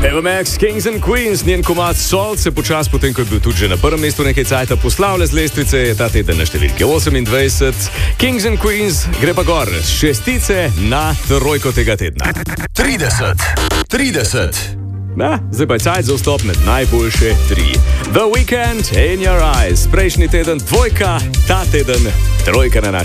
Ava Max, Kings and Queens, njen komad Salt se počas, potem ko je bil tudi že na prvem mestu nekaj cajta, poslavlja z lestvice, je ta teden na številke 28. Kings and Queens gre pa gor s šestice na trojko tega tedna. 30. Zdaj pa je cajt za vstop med najboljše 3. The Weeknd, In Your Eyes, prejšnji teden dvojka, ta teden trojka na naši